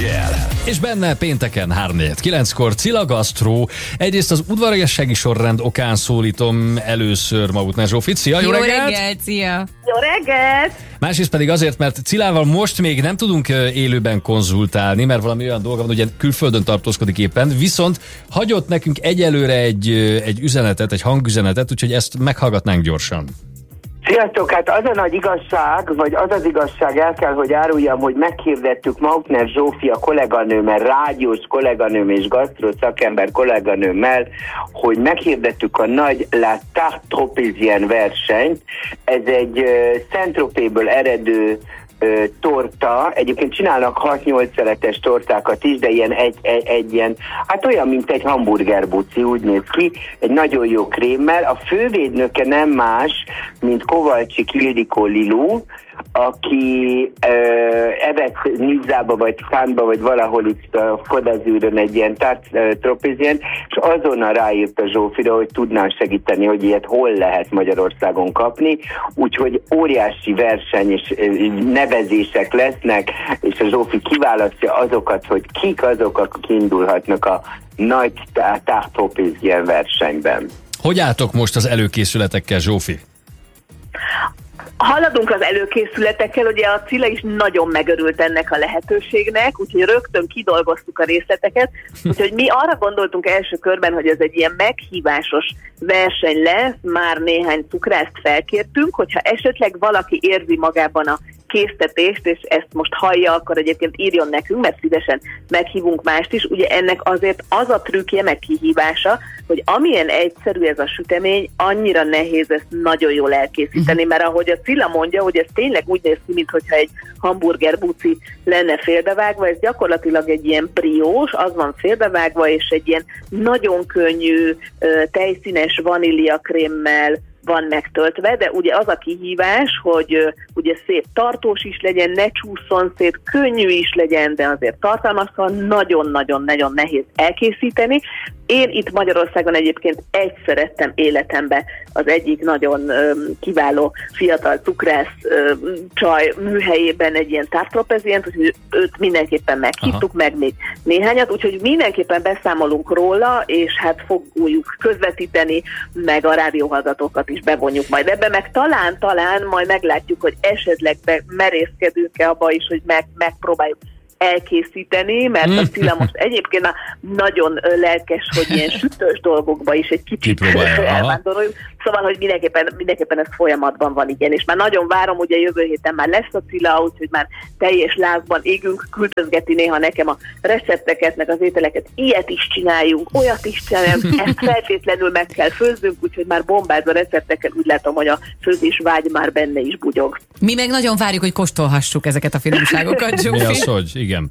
reggel. És benne pénteken 3-4-9-kor Cilla Gasztró. Egyrészt az udvariassági sorrend okán szólítom először Magutner Zsófit. Szia, jó reggelt! Szia! Jó reggelt! Másrészt pedig azért, mert Cillával most még nem tudunk élőben konzultálni, mert valami olyan dolga van, ugye külföldön tartózkodik éppen, viszont hagyott nekünk egyelőre egy üzenetet, egy hangüzenetet, úgyhogy ezt meghallgatnánk gyorsan. Sziasztok! Hát az a nagy igazság, vagy az az igazság, el kell, hogy áruljam, hogy meghirdettük Magutner Zsófia kolléganőmmel, rádiós kolléganőm és gasztró szakember kolléganőmmel, hogy meghirdettük a nagy La Tarte Tropézienne versenyt. Ez egy Saint-Tropezből eredő torta, egyébként csinálnak 6-8 szeletes tortákat is, de egy ilyen, hát olyan, mint egy hamburgerbuci, úgy néz ki, egy nagyon jó krémmel. A fővédnöke nem más, mint Kovalcsik Ildikó Lilu, aki evett Nizzába, vagy Cannesba, vagy valahol itt a Kodazűrön egy ilyen Tropézienne, és azonnal ráírt a Zsófira, hogy tudnám segíteni, hogy ilyet hol lehet Magyarországon kapni, úgyhogy óriási verseny és nevezések lesznek, és a Zsófi kiválasztja azokat, hogy kik azok, akik indulhatnak a nagy Tarte Tropézienne versenyben. Hogy álltok most az előkészületekkel, Zsófi? Haladunk az előkészületekkel, ugye a Cilla is nagyon megörült ennek a lehetőségnek, úgyhogy rögtön kidolgoztuk a részleteket, úgyhogy mi arra gondoltunk első körben, hogy ez egy ilyen meghívásos verseny lesz, már néhány cukrászt felkértünk, hogyha esetleg valaki érzi magában a késztetést, és ezt most hallja, akkor egyébként írjon nekünk, mert szívesen meghívunk mást is. Ugye ennek azért az a trükkje, meg kihívása, hogy amilyen egyszerű ez a sütemény, annyira nehéz ezt nagyon jól elkészíteni, mert ahogy a Cilla mondja, hogy ez tényleg úgy néz ki, mintha egy hamburger buci lenne félbevágva, ez gyakorlatilag egy ilyen briós, az van félbevágva, és egy ilyen nagyon könnyű, tejszínes vaníliakrémmel van megtöltve, de ugye az a kihívás, hogy ugye szép tartós is legyen, ne csúszson szét, könnyű is legyen, de azért tartalmas, nagyon-nagyon-nagyon nehéz elkészíteni. Én itt Magyarországon egyébként egyszer ettem életembe az egyik nagyon kiváló fiatal cukrász csaj műhelyében egy ilyen Tarte Tropézienne, úgyhogy őt mindenképpen meghívtuk, meg még néhányat, úgyhogy mindenképpen beszámolunk róla, és hát fogjuk közvetíteni, meg a rádióhallgatókat is bevonjuk majd ebbe, meg talán majd meglátjuk, hogy esetleg merészkedünk-e abba is, hogy megpróbáljuk elkészíteni, mert a Cilla most egyébként nagyon lelkes, hogy ilyen sütős dolgokba is egy kicsit elvándoroljunk. Szóval, hogy mindenképpen ez folyamatban van, igen. És már nagyon várom, ugye jövő héten már lesz a Cilla, úgyhogy már teljes lázban égünk, küldözgeti néha nekem a recepteket, meg az ételeket. Ilyet is csináljunk, olyat is csináljunk, ezt feltétlenül meg kell főznünk, úgyhogy már bombáz a receptekkel, úgy látom, hogy a főzés vágy már benne is bugyog. Mi meg nagyon várjuk, hogy kóstolhassuk ezeket a finomságokat, Zsófi. Mi az, hogy? Igen.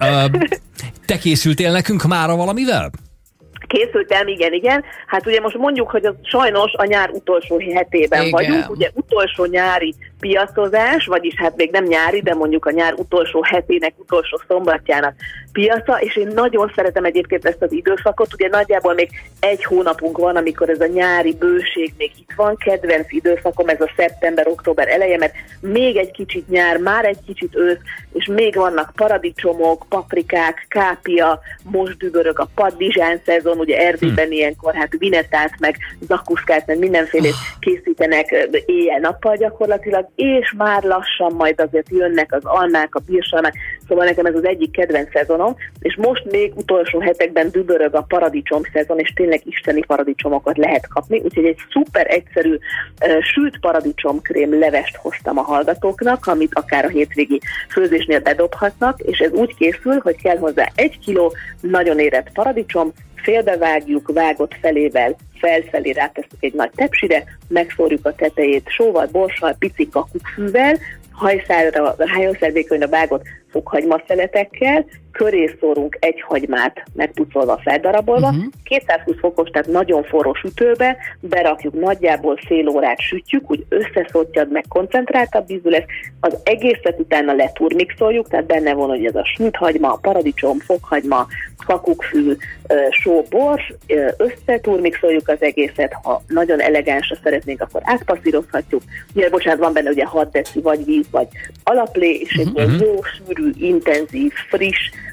Te készültél nekünk mára valamivel? Készültem, igen. Hát ugye most mondjuk, hogy az sajnos a nyár utolsó hetében vagyunk, ugye utolsó nyári piacozás, vagyis hát még nem nyári, de mondjuk a nyár utolsó hetének, utolsó szombatjának piaca, és én nagyon szeretem egyébként ezt az időszakot, ugye nagyjából még egy hónapunk van, amikor ez a nyári bőség még itt van, kedvenc időszakom, ez a szeptember-október eleje, mert még egy kicsit nyár, már egy kicsit ősz, és még vannak paradicsomok, paprikák, kápia, most dübörög a paddizsán szezon, ugye Erdélyben ilyenkor hát vinetát, meg zakuszkát, meg mindenfélét készítenek éjjel-nappal gyakorlatilag, és már lassan majd azért jönnek az almák, a bírsalmák, szóval nekem ez az egyik kedvenc szezonom, és most még utolsó hetekben dübörög a paradicsom szezon, és tényleg isteni paradicsomokat lehet kapni, úgyhogy egy szuper egyszerű sült paradicsomkrém levest hoztam a hallgatóknak, amit akár a hétvégi főzésnél bedobhatnak, és ez úgy készül, hogy kell hozzá 1 kiló nagyon érett paradicsom, félbevágjuk, vágott felével, felfelé rátesszük egy nagy tepsire, megszórjuk a tetejét sóval, borssal, pici kakukkfűvel, hajszálvékonyra vágott fokhagyma-szeletekkel, köré szórunk egy hagymát megpucolva, feldarabolva, 220 fokos, tehát nagyon forró sütőbe, berakjuk, nagyjából fél órát sütjük, úgy összeszottyad, meg koncentráltabb ízű lesz, az egészet utána leturmixoljuk, tehát benne van, hogy ez a sült hagyma, paradicsom, fokhagyma, kakukkfű, só, bors, összeturmixoljuk az egészet, ha nagyon elegánsra szeretnénk, akkor átpasszírozhatjuk. Ugye, bocsánat, van benne ugye 6 deci vagy víz, vagy alaplé, és egy jó, sűrű, intenzív, friss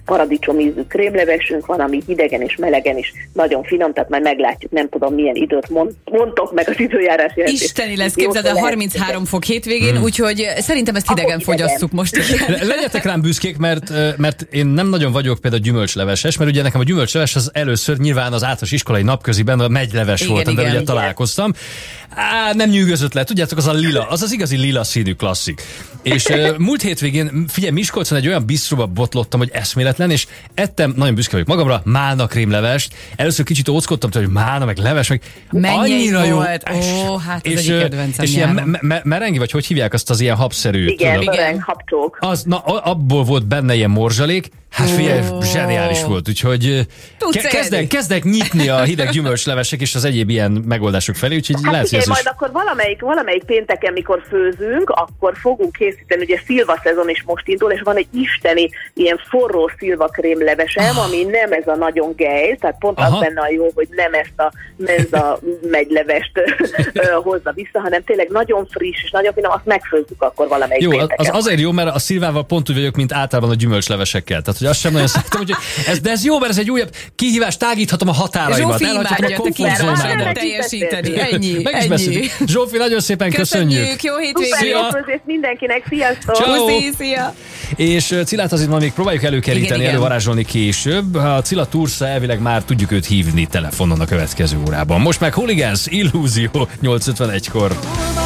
paradicsomízű krémlevesünk van, ami hidegen és melegen is nagyon finom, tehát majd meglátjuk, nem tudom milyen időt mondtok meg az időjárás jelentést. Isteni lesz, képzeld el, 33 fok hétvégén, úgyhogy szerintem ezt hidegen fogyasszuk most is. Legyetek rám büszkék, mert én nem nagyon vagyok például gyümölcsleveses, mert ugye nekem a gyümölcsleves az először nyilván az általános iskolai napköziben a megyleves volt, amivel ugye találkoztam. Nem nyűgözött le, tudjátok, az a lila, az az igazi lila színű klasszik. És múlt hétvégén, figyelj, Miskolcon egy olyan bisztróba botlottam, hogy eszméletlen, és ettem, nagyon büszke vagyok magamra, málna krémlevest. Először kicsit óckodtam, hogy málna, meg leves, meg annyira jó. Hát ez egyik kedvencem. És ilyen merengi, vagy hogy hívják azt az ilyen habszerű? Igen, mereng, habcsók. Abból volt benne ilyen morzsalék. Hát figyelj, zseniális volt, úgyhogy kezdek nyitni a hideg gyümölcslevesek és az egyéb ilyen megoldások felé, úgyhogy lehet, hogy ez majd akkor valamelyik pénteken, mikor főzünk, akkor fogunk készíteni, ugye szilva szezon is most indul, és van egy isteni ilyen forró szilvakrém levesem, ami nem ez a nagyon gejl, tehát pont az benne a jó, hogy nem ezt a menza megylevest hozza vissza, hanem tényleg nagyon friss és nagyon finom, azt megfőzzük akkor valamelyik pénteken. Jó, az azért jó, mert a szilvával pont úgy vagyok, mint általában a gyümölcslevesekkel. Tehát, hogy azt sem nagyon szeretem, hogy de ez jó, mert ez egy újabb kihívás, tágíthatom a határaimat. Zsófi, imádja teljesíteni. Ennyi. Meg is beszélünk. Zsófi, nagyon szépen köszönjük. Jó hétvégét. Szia. Mindenkinek, sziasztok. Szia. És Cilát azért ma még próbáljuk előkeríteni, elővarázsolni később. A Cilla Tursa elvileg már tudjuk őt hívni telefonon a következő órában. Most meg Hooligans, Illúzió 8:51-kor.